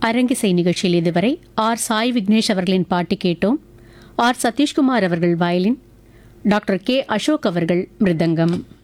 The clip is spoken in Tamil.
அரங்கிசை நிகழ்ச்சியில் இதுவரை ஆர் சாய் விக்னேஷ் அவர்களின் பாட்டு கேட்டோம். ஆர் சதீஷ்குமார் அவர்கள் வயலின், டாக்டர் கே அசோக் அவர்கள் மிருதங்கம்.